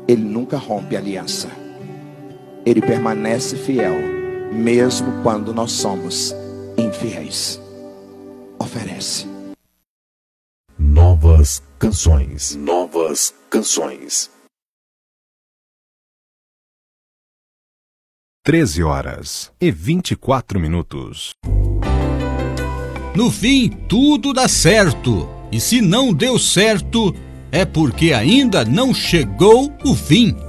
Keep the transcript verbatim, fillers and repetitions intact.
Ele nunca rompe aliança. Ele permanece fiel, mesmo quando nós somos infiéis. Oferece. Novas canções. Novas canções. treze horas e vinte e quatro minutos. No fim, tudo dá certo. E se não deu certo, é porque ainda não chegou o fim.